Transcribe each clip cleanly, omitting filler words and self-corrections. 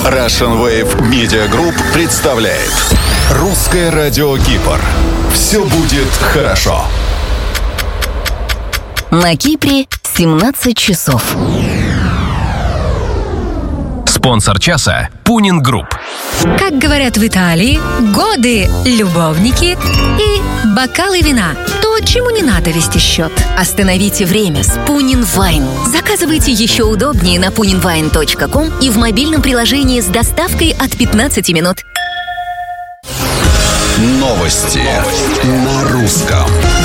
Russian Wave Media Group представляет Русское радио Кипр. Все будет хорошо. На Кипре 17 часов. Спонсор часа – Пунин Групп. Как говорят в Италии, годы, любовники и бокалы вина. То, чему не надо вести счет. Остановите время с Пунин Вайн. Заказывайте еще удобнее на puninwine.com и в мобильном приложении с доставкой от 15 минут. Новости на русском.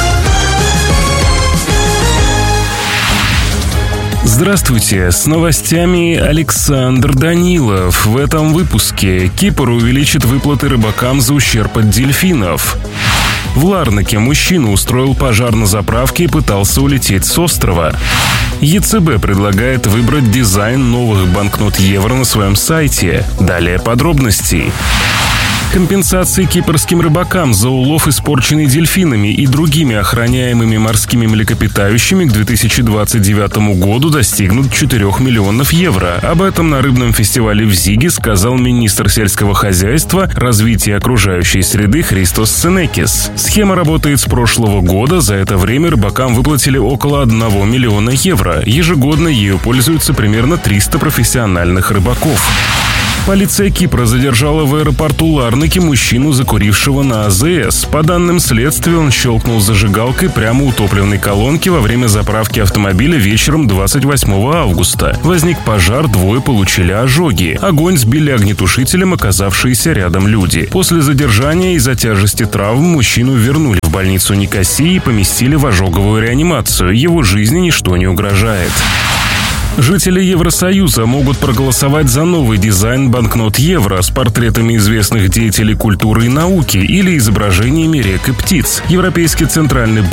Здравствуйте, с новостями Александр Данилов. В этом выпуске Кипр увеличит выплаты рыбакам за ущерб от дельфинов. В Ларнаке мужчина устроил пожар на заправке и пытался улететь с острова. ЕЦБ предлагает выбрать дизайн новых банкнот евро на своем сайте. Далее подробности. Компенсации кипрским рыбакам за улов, испорченный дельфинами и другими охраняемыми морскими млекопитающими к 2029 году достигнут 4 миллионов евро. Об этом на рыбном фестивале в Зиге сказал министр сельского хозяйства, развития окружающей среды Христос Сенекис. Схема работает с прошлого года. За это время рыбакам выплатили около 1 миллиона евро. Ежегодно ею пользуются примерно 300 профессиональных рыбаков. Полиция Кипра задержала в аэропорту Ларнаки мужчину, закурившего на АЗС. По данным следствия, он щелкнул зажигалкой прямо у топливной колонки во время заправки автомобиля вечером 28 августа. Возник пожар, двое получили ожоги. Огонь сбили огнетушителем оказавшиеся рядом люди. После задержания из-за тяжести травм мужчину вернули в больницу Никосии и поместили в ожоговую реанимацию. Его жизни ничто не угрожает. Жители Евросоюза могут проголосовать за новый дизайн банкнот евро с портретами известных деятелей культуры и науки или изображениями рек и птиц. Европейский центральный банк